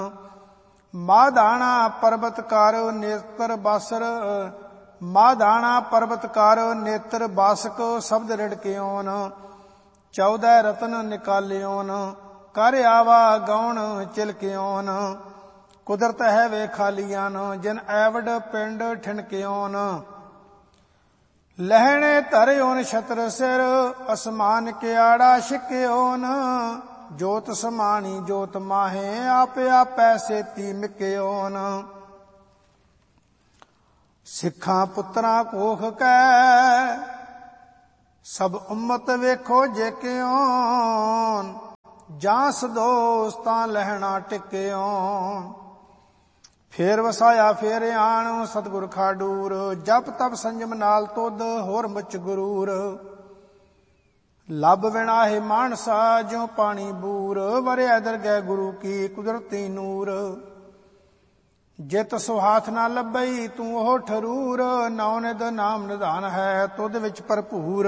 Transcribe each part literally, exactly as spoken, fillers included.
ਮਾਧਾਣਾ ਪਰਬਤ ਕਰ ਨੇਤਰ ਬਾਸਰ ਮਾਧਾਣਾ ਪਰਬਤ ਕਰ ਨੇਤਰ ਬਾਸਕ ਸ਼ਬਦ ਰਿੜਕਿਓਨ ਚੌਦਹ ਰਤਨ ਨਿਕਾਲਿਓਨ ਕਰ ਆਵਾ ਗੌਣ ਚਿਲਕਿਓਨ ਕੁਦਰਤ ਹੈ ਵੇ ਖਾਲੀਆਨ ਜਿਨ ਐਵਡ ਪਿੰਡ ਠਿਣਕਿਓਨ ਲਹਿਣੇ ਧਰਿਓਨ ਛਤਰ ਸਿਰ ਅਸਮਾਨ ਕਿਆੜਾ ਛਿਕਿਓਨ ਜੋਤ ਸਮਾਣੀ ਜੋਤ ਮਾਹੇ ਆਪ ਆਪੈ ਸੇਤੀ ਮਿਕਿਓਨ ਸਿੱਖਾਂ ਪੁੱਤਰਾਂ ਕੋਖ ਕੈ ਸਭ ਉਮਤ ਵੇਖੋ ਜੇ ਕਿਓਨ ਜਾਂ ਸਦੋਸਤਾਂ ਲਹਿਣਾ ਟਿਕਿਓਨ ਫੇਰ ਵਸਾਇਆ ਫੇਰ ਆਣ ਸਤਿਗੁਰ ਖਾਡੂਰ ਜਪ ਤਪ ਸੰਜਮ ਨਾਲ ਤੁਧ ਹੋਰ ਮੁਚ ਗੁਰੂਰ ਲੱਭ ਵਿਣਾਹੇ ਮਾਨਸਾ ਜਿਉ ਪਾਣੀ ਬੂਰ ਵਰਿਆ ਦਰਗਹਿ ਗੁਰੂ ਕੀ ਕੁਦਰਤੀ ਨੂਰ ਜਿਤ ਸੁਹਾਥ ਨਾ ਲੱਭਈ ਤੂੰ ਉਹ ਠਰੂਰ ਨੌ ਨਿਧ ਨਾਮ ਨਿਧਾਨ ਹੈ ਤੁਧ ਵਿੱਚ ਭਰਪੂਰ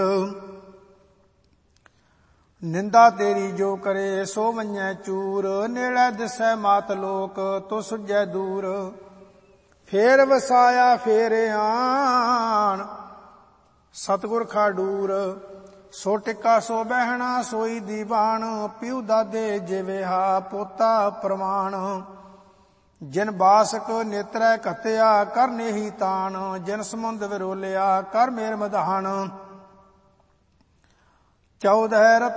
ਨਿੰਦਾ ਤੇਰੀ ਜੋ ਕਰੇ ਸੋ ਵੰਜੈ ਚੂਰ ਨੇੜੇ ਦਿਸੈ ਮਾਤ ਲੋਕ ਤੋ ਸੁਝੈ ਦੂਰ ਫੇਰ ਵਸਾਇਆ ਫੇਰ ਆਣ ਸਤਿਗੁਰ ਖਾਡੂਰ ਸੋ ਟਿੱਕਾ ਸੋ ਬਹਿਣਾ ਸੋਈ ਦੀਵਾਨ ਪਿਉ ਦਾਦੇ ਜਿਵੇਹਾ ਪੋਤਾ ਪ੍ਰਮਾਣ ਜਿਨ ਬਾਸਕ ਨੇਤਰੈ ਘਤਿਆ ਕਰ ਨੇਹੀ ਤਾਣ ਜਿਨ ਸਮੁੰਦ ਵਿਰੋਲਿਆ ਕਰ ਮੇਰ ਮਧਾਨ ਚੌਦਹ